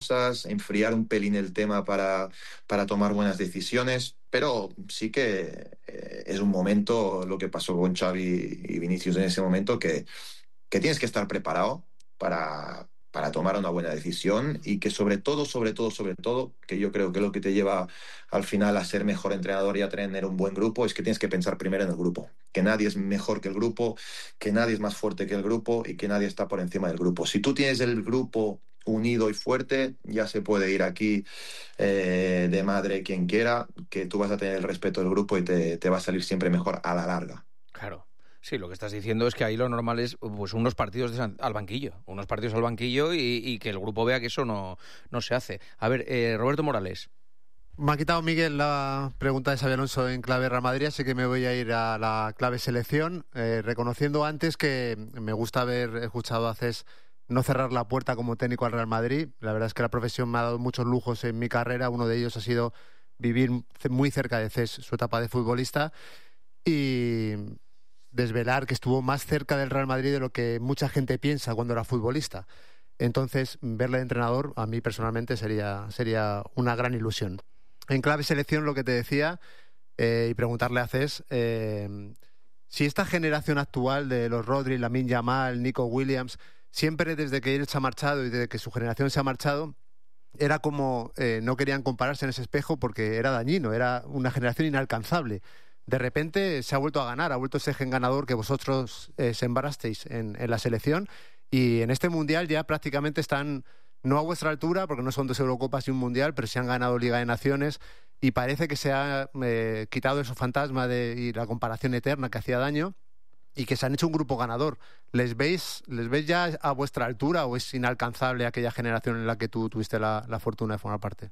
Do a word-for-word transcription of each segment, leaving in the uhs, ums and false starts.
cosas, enfriar un pelín el tema para, para tomar buenas decisiones, pero sí que eh, es un momento, lo que pasó con Xavi y Vinicius en ese momento, que, que tienes que estar preparado para, para tomar una buena decisión y que sobre todo, sobre todo, sobre todo, que yo creo que lo que te lleva al final a ser mejor entrenador y a tener un buen grupo es que tienes que pensar primero en el grupo, que nadie es mejor que el grupo, que nadie es más fuerte que el grupo y que nadie está por encima del grupo. Si tú tienes el grupo unido y fuerte, ya se puede ir aquí eh, de madre quien quiera, que tú vas a tener el respeto del grupo y te, te va a salir siempre mejor a la larga. Claro. Sí, lo que estás diciendo es que ahí lo normal es pues unos partidos de, al banquillo, unos partidos al banquillo y, y que el grupo vea que eso no, no se hace. A ver, eh, Roberto Morales. Me ha quitado Miguel la pregunta de Xabi Alonso en clave Real Madrid, así que me voy a ir a la clave selección, eh, reconociendo antes que me gusta haber escuchado a Cés no cerrar la puerta como técnico al Real Madrid. La verdad es que la profesión me ha dado muchos lujos en mi carrera, uno de ellos ha sido vivir muy cerca de Cés, su etapa de futbolista, y desvelar que estuvo más cerca del Real Madrid de lo que mucha gente piensa cuando era futbolista. Entonces, verle de entrenador a mí personalmente sería, sería una gran ilusión. En clave selección, lo que te decía, eh, y preguntarle a Cés, eh, si esta generación actual de los Rodri, Lamine Yamal, Nico Williams, siempre desde que él se ha marchado y desde que su generación se ha marchado, era como eh, no querían compararse en ese espejo porque era dañino, era una generación inalcanzable. De repente se ha vuelto a ganar, ha vuelto ese gen ganador que vosotros eh, sembrasteis en, en la selección, y en este Mundial ya prácticamente están no a vuestra altura, porque no son dos Eurocopas y un Mundial, pero se han ganado Liga de Naciones, y parece que se ha eh, quitado esos fantasmas de, y la comparación eterna que hacía daño, y que se han hecho un grupo ganador. ¿Les veis, les veis ya a vuestra altura o es inalcanzable aquella generación en la que tú tuviste la, la fortuna de formar parte?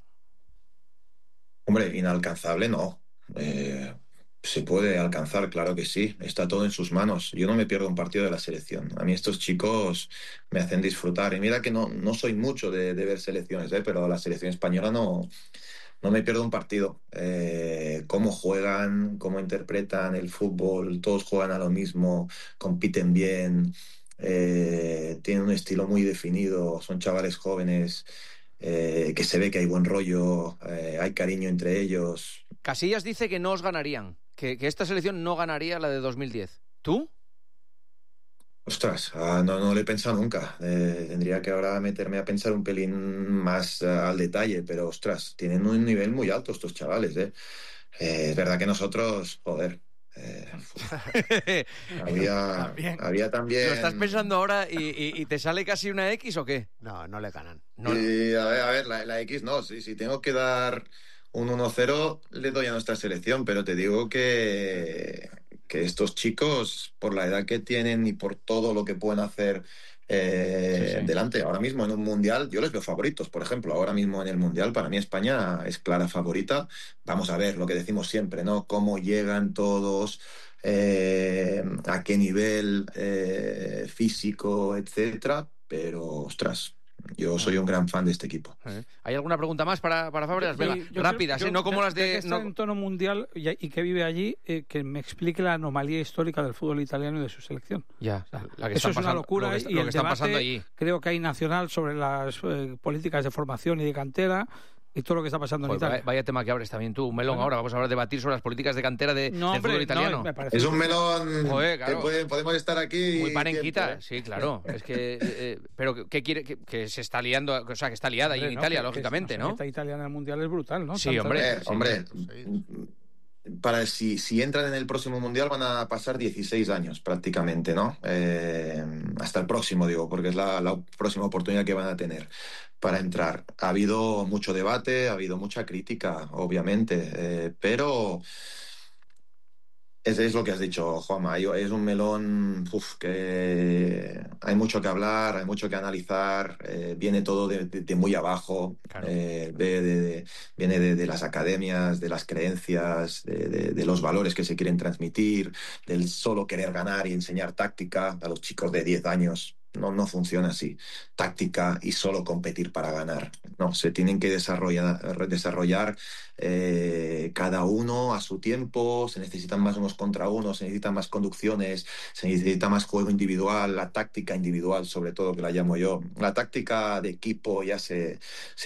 Hombre, inalcanzable no. Eh... Se puede alcanzar, claro que sí, está todo en sus manos. Yo no me pierdo un partido de la selección. A mí estos chicos me hacen disfrutar. Y mira que no, no soy mucho de, de ver selecciones, ¿eh? Pero la selección española no, no me pierdo un partido. Eh, cómo juegan, cómo interpretan el fútbol, todos juegan a lo mismo, compiten bien, eh, tienen un estilo muy definido, son chavales jóvenes. Eh, que se ve que hay buen rollo, eh, hay cariño entre ellos. Casillas dice que no os ganarían, que, que esta selección no ganaría la de dos mil diez. ¿Tú? Ostras, ah, no, no lo he pensado nunca. Eh, tendría que ahora meterme a pensar un pelín más uh, al detalle, pero ostras, tienen un nivel muy alto estos chavales, ¿eh? Eh, es verdad que nosotros, joder, eh, había, también. había también... ¿Lo estás pensando ahora y, y, y te sale casi una X o qué? No, no le ganan. No, no. Y, a ver, a ver la, la X no, sí, si tengo que dar un uno cero, le doy a nuestra selección, pero te digo que, que estos chicos, por la edad que tienen y por todo lo que pueden hacer eh, sí, sí. delante, ahora mismo en un mundial, yo les veo favoritos, por ejemplo, ahora mismo en el mundial, para mí España es clara favorita. Vamos a ver lo que decimos siempre, ¿no? Cómo llegan todos, eh, a qué nivel eh, físico, etcétera, pero, ostras, yo soy un gran fan de este equipo. ¿Hay alguna pregunta más para, para Fábregas? Venga, sí, rápidas, creo, ¿eh? No como yo, las de... que está no... en tono mundial y, y que vive allí, eh, que me explique la anomalía histórica del fútbol italiano y de su selección. Ya, o sea, la que eso es pasando, una locura, lo que está, y lo el que está debate, pasando allí. Creo que hay nacional sobre las eh, políticas de formación y de cantera y todo lo que está pasando en Joder, Italia. Vaya, vaya tema que abres también tú, un melón. Bueno, ahora vamos a hablar, debatir sobre las políticas de cantera de, no, del hombre, fútbol italiano. No, es un melón. Joder, claro. Que puede, podemos estar aquí. Muy panenquita, ¿eh? Sí, claro. Es que, eh, pero ¿qué quiere? Que, que se está liando, o sea, que está liada hombre, ahí en no, Italia, que, lógicamente, que ¿no? Esta italiana en el mundial es brutal, ¿no? Sí, Tanto hombre. Eh, hombre. Sí. Para si, si entran en el próximo mundial van a pasar dieciséis años prácticamente, ¿no? Eh, hasta el próximo, digo, porque es la, la próxima oportunidad que van a tener para entrar. Ha habido mucho debate, ha habido mucha crítica, obviamente, eh, pero es, es lo que has dicho, Juanma. Es un melón uf, que hay mucho que hablar, hay mucho que analizar. Eh, viene todo de, de, de muy abajo. Claro. Eh, de, de, de, viene de, de las academias, de las creencias, de, de, de los valores que se quieren transmitir, del solo querer ganar y enseñar táctica a los chicos de diez años. No, no funciona así. Táctica y solo competir para ganar. No, se tienen que desarrollar, desarrollar eh, cada uno a su tiempo. Se necesitan más unos contra unos, se necesitan más conducciones, se necesita más juego individual, la táctica individual, sobre todo, que la llamo yo. La táctica de equipo ya se, se